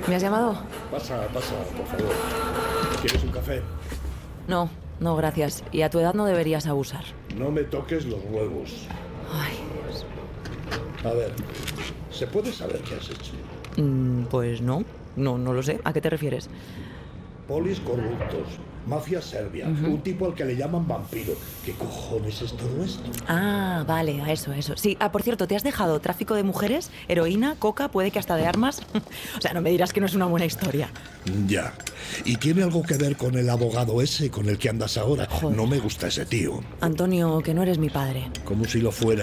¿Me has llamado? Pasa, por favor. ¿Quieres un café? No, gracias. Y a tu edad no deberías abusar. No me toques los huevos. Ay, Dios. A ver, ¿se puede saber qué has hecho? Pues no lo sé. ¿A qué te refieres? Polis corruptos, mafia serbia, un tipo al que le llaman vampiro. ¿Qué cojones es todo esto? Ah, vale, a eso. Sí, por cierto, ¿te has dejado tráfico de mujeres, heroína, coca, puede que hasta de armas? O sea, no me dirás que no es una buena historia. Ya. ¿Y tiene algo que ver con el abogado ese con el que andas ahora? Joder. No me gusta ese tío. Antonio, que no eres mi padre. Como si lo fuera.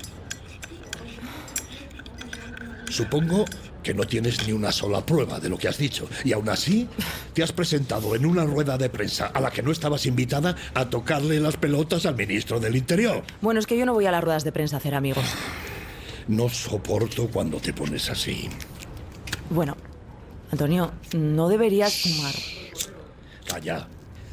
Supongo que no tienes ni una sola prueba de lo que has dicho. Y aún así, te has presentado en una rueda de prensa a la que no estabas invitada a tocarle las pelotas al ministro del Interior. Bueno, es que yo no voy a las ruedas de prensa a hacer amigos. No soporto cuando te pones así. Bueno, Antonio, no deberías fumar. Calla.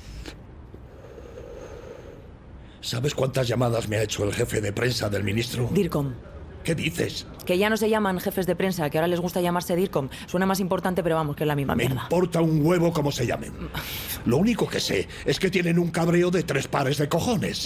¿Sabes cuántas llamadas me ha hecho el jefe de prensa del ministro? DIRCOM. ¿Qué dices? Que ya no se llaman jefes de prensa, que ahora les gusta llamarse DIRCOM. Suena más importante, pero vamos, que es la misma Me mierda. importa un huevo cómo se llamen. Lo único que sé es que tienen un cabreo de 3 pares de cojones.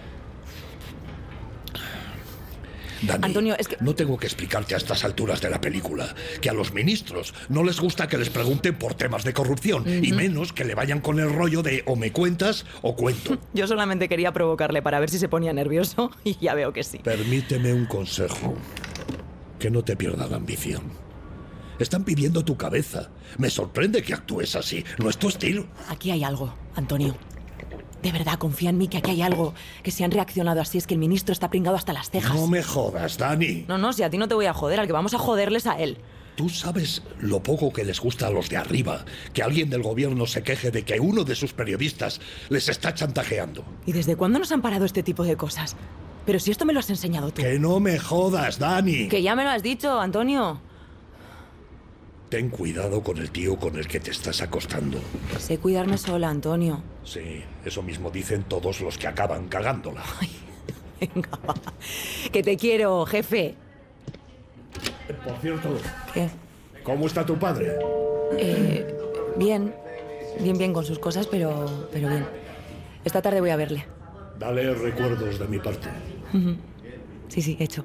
Dani, Antonio, es que... no tengo que explicarte a estas alturas de la película que a los ministros no les gusta que les pregunten por temas de corrupción, y menos que le vayan con el rollo de o me cuentas o cuento. Yo solamente quería provocarle para ver si se ponía nervioso y ya veo que sí. Permíteme un consejo. Que no te pierda la ambición. Están pidiendo tu cabeza. Me sorprende que actúes así. No es tu estilo. Aquí hay algo, Antonio. De verdad, confía en mí, que aquí hay algo. Que si han reaccionado así es que el ministro está pringado hasta las cejas. No me jodas, Dani. No, si a ti no te voy a joder, al que vamos a joderles a él. Tú sabes lo poco que les gusta a los de arriba, que alguien del gobierno se queje de que uno de sus periodistas les está chantajeando. ¿Y desde cuándo nos han parado este tipo de cosas? Pero si esto me lo has enseñado tú. Que no me jodas, Dani. Que ya me lo has dicho, Antonio. Ten cuidado con el tío con el que te estás acostando. Sé cuidarme sola, Antonio. Sí, eso mismo dicen todos los que acaban cagándola. Ay, venga, va. Que te quiero, jefe. Por cierto, ¿Qué? ¿cómo está tu padre? Bien con sus cosas, pero bien. Esta tarde voy a verle. Dale recuerdos de mi parte. Sí, hecho.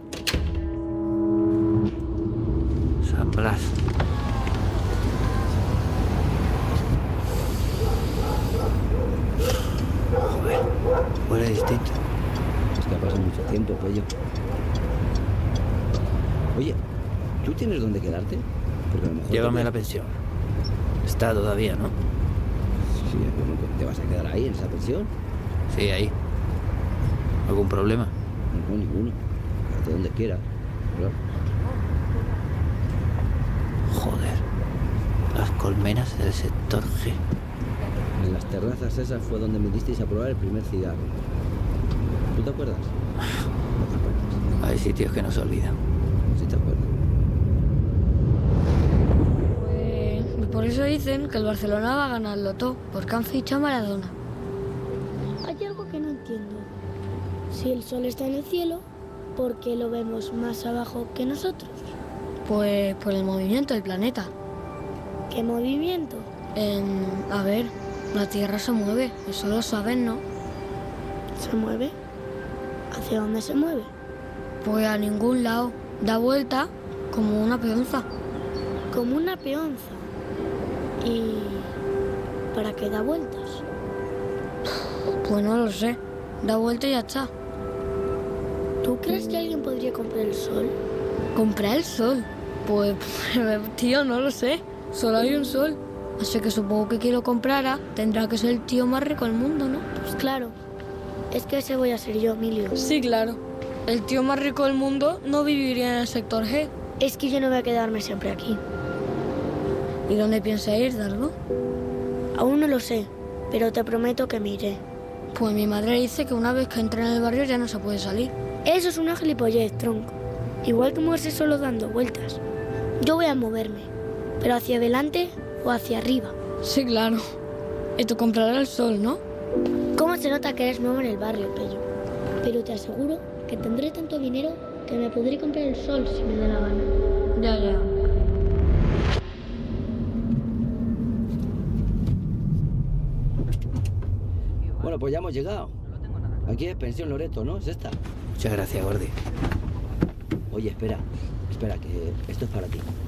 San Blas. Joder, huele distinto. Es que ha pasado mucho tiempo, Pello. Oye, ¿tú tienes dónde quedarte? Porque a lo mejor... Llévame a la pensión. Está todavía, ¿no? Sí, bueno, ¿te vas a quedar ahí, en esa pensión? Sí, ahí. ¿Algún problema? No, ninguno. Quédate donde quieras. Claro. Joder. Las colmenas del sector G. En las terrazas esas fue donde me disteis a probar el primer cigarro. ¿Tú te acuerdas? No te acuerdas. Hay sitios que no se olvidan. Sí te acuerdas. Pues por eso dicen que el Barcelona va a ganarlo todo, porque han fichado a Maradona. Hay algo que no entiendo. Si el sol está en el cielo, ¿por qué lo vemos más abajo que nosotros? Pues por el movimiento del planeta. ¿Qué movimiento? A ver, la Tierra se mueve, eso lo saben, ¿no? ¿Se mueve? ¿Hacia dónde se mueve? Pues a ningún lado. Da vuelta como una peonza. Como una peonza. ¿Y para qué da vueltas? Pues no lo sé. Da vuelta y ya está. ¿Tú crees que alguien podría comprar el sol? ¿Comprar el sol? Pues, tío, no lo sé. Solo hay un sol. Así que supongo que quien lo comprara tendrá que ser el tío más rico del mundo, ¿no? Pues claro. Es que ese voy a ser yo, Emilio. Sí, claro. El tío más rico del mundo no viviría en el sector G. Es que yo no voy a quedarme siempre aquí. ¿Y dónde piensa ir, Dardo? Aún no lo sé, pero te prometo que me iré. Pues mi madre dice que una vez que entra en el barrio ya no se puede salir. Eso es una gilipollez, tronco. Igual que moverse solo dando vueltas. Yo voy a moverme, pero hacia adelante o hacia arriba. Sí, claro. Y tú comprarás el sol, ¿no? ¿Cómo se nota que eres nuevo en el barrio, Pello? Pero te aseguro que tendré tanto dinero que me podré comprar el sol si me da la gana. Ya. Bueno, pues ya hemos llegado. Aquí es Pensión Loreto, ¿no? ¿Es esta? Muchas gracias, Gordi. Oye, espera, que esto es para ti.